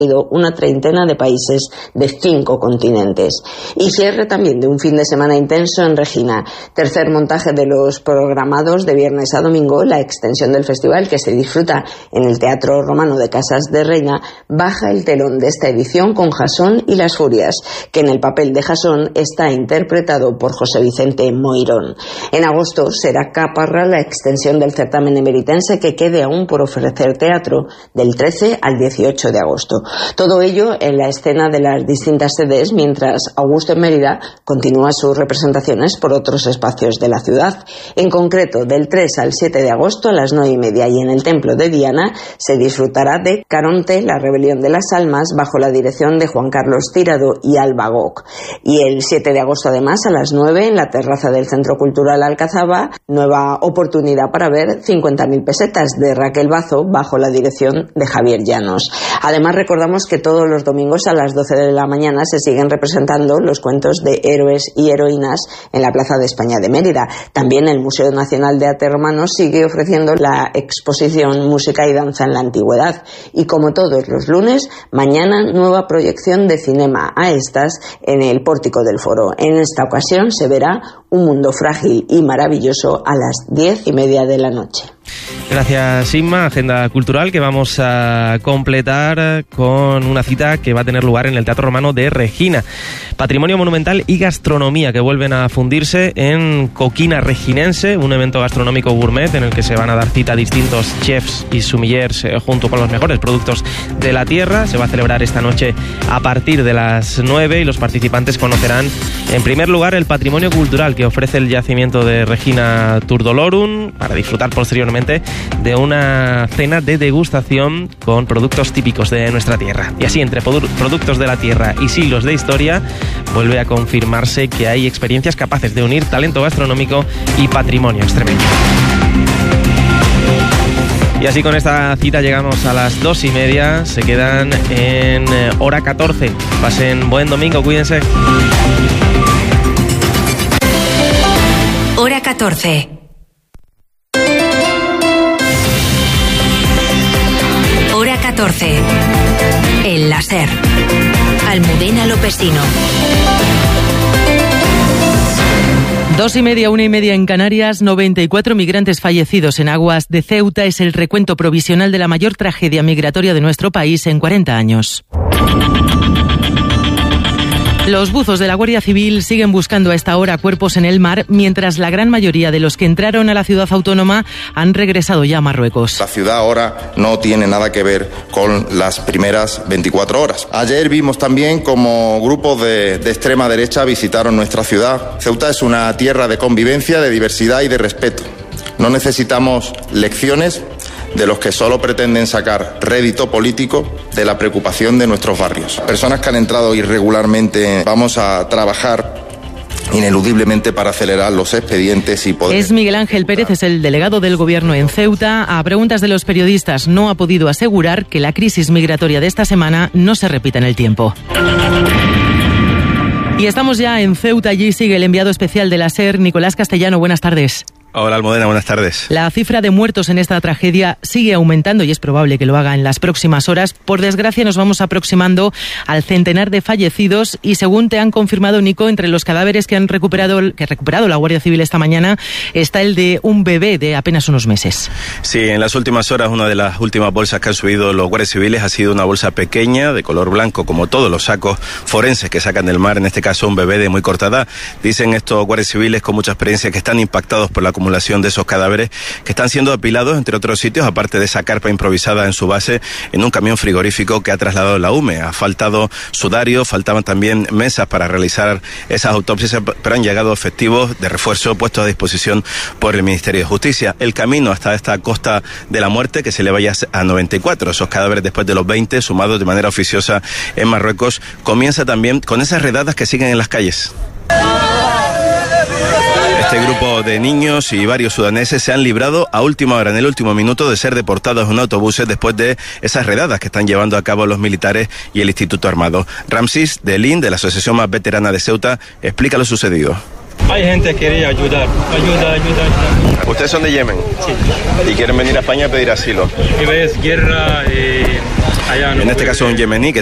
una treintena de países de 5 continentes. Y cierre también de un fin de semana intenso en Regina. Tercer montaje de los programados de viernes a domingo. La extensión del festival, que se disfruta en el Teatro Romano de Casas de Reina, baja el telón de esta edición con Jasón y las Furias, que en el papel de Jasón está interpretado por José Vicente Moirón. En agosto será Caparra la extensión del certamen emeritense, que quede aún por ofrecer teatro del 13 al 18 de agosto. Todo ello en la escena de las distintas sedes, mientras Augusto en Mérida continúa sus representaciones por otros espacios de la ciudad. En concreto, del 3 al 7 de agosto a las 9:30, y en el Templo de Diana se disfrutará de Caronte, la rebelión de las almas, bajo la dirección de Juan Carlos Tirado y Alba Gok. Y el 7 de agosto, además, a las 9, en la terraza del Centro Cultural Alcazaba, nueva oportunidad para ver 50.000 pesetas de Raquel Bazo, bajo la dirección de Javier Llanos. Además, recordamos que todos los domingos a las 12 de la mañana se siguen representando los cuentos de héroes y heroínas en la Plaza de España de Mérida. También el Museo Nacional de Arte Romano sigue ofreciendo la exposición Música y Danza en la Antigüedad. Y como todos los lunes, mañana nueva proyección de cinema, a estas en el Pórtico del Foro. En esta ocasión se verá Un mundo frágil y maravilloso a las 10:30 de la noche. Gracias, Inma. Agenda cultural que vamos a completar con una cita que va a tener lugar en el Teatro Romano de Regina. Patrimonio monumental y gastronomía que vuelven a fundirse en Coquina Reginense, un evento gastronómico gourmet en el que se van a dar cita a distintos chefs y sommeliers junto con los mejores productos de la tierra. Se va a celebrar esta noche a partir de las 9 y los participantes conocerán en primer lugar el patrimonio cultural que ofrece el yacimiento de Regina Turdolorum, para disfrutar posteriormente de una cena de degustación con productos típicos de nuestra tierra. Y así, entre productos de la tierra y siglos de historia, vuelve a confirmarse que hay experiencias capaces de unir talento gastronómico y patrimonio extremeño. Y así, con esta cita llegamos a las 2:30. Se quedan en hora 14. Pasen buen domingo, cuídense. Hora 14. Hora 14. El láser. Almudena Lopesino. 2:30, 1:30 en Canarias. 94 migrantes fallecidos en aguas de Ceuta es el recuento provisional de la mayor tragedia migratoria de nuestro país en 40 años. Los buzos de la Guardia Civil siguen buscando a esta hora cuerpos en el mar, mientras la gran mayoría de los que entraron a la ciudad autónoma han regresado ya a Marruecos. La ciudad ahora no tiene nada que ver con las primeras 24 horas. Ayer vimos también como grupos de extrema derecha visitaron nuestra ciudad. Ceuta es una tierra de convivencia, de diversidad y de respeto. No necesitamos lecciones de los que solo pretenden sacar rédito político de la preocupación de nuestros barrios. Personas que han entrado irregularmente, vamos a trabajar ineludiblemente para acelerar los expedientes y poder... Es Miguel Ángel Pérez, es el delegado del Gobierno en Ceuta. A preguntas de los periodistas, no ha podido asegurar que la crisis migratoria de esta semana no se repita en el tiempo. Y estamos ya en Ceuta, allí sigue el enviado especial de la SER, Nicolás Castellano. Buenas tardes. Hola, Almudena, buenas tardes. La cifra de muertos en esta tragedia sigue aumentando y es probable que lo haga en las próximas horas. Por desgracia, nos vamos aproximando al centenar de fallecidos y, según te han confirmado, Nico, entre los cadáveres que ha recuperado la Guardia Civil esta mañana está el de un bebé de apenas unos meses. Sí, en las últimas horas una de las últimas bolsas que han subido los guardias civiles ha sido una bolsa pequeña de color blanco, como todos los sacos forenses que sacan del mar, en este caso un bebé de muy corta edad. Dicen estos guardias civiles con mucha experiencia que están impactados por la acumulación de esos cadáveres que están siendo apilados entre otros sitios, aparte de esa carpa improvisada en su base, en un camión frigorífico que ha trasladado la UME. Ha faltado sudario, faltaban también mesas para realizar esas autopsias, pero han llegado efectivos de refuerzo puestos a disposición por el Ministerio de Justicia. El camino hasta esta costa de la muerte, que se le vaya a 94, esos cadáveres después de los 20 sumados de manera oficiosa en Marruecos, comienza también con esas redadas que siguen en las calles. Este grupo de niños y varios sudaneses se han librado a última hora, en el último minuto, de ser deportados en autobuses después de esas redadas que están llevando a cabo los militares y el Instituto Armado. Ramsis Delín, de la asociación más veterana de Ceuta, explica lo sucedido. Hay gente que quería ayudar. Ayuda. ¿Ustedes son de Yemen? Sí. ¿Y quieren venir a España a pedir asilo? Y ves guerra allá no En este caso un yemení que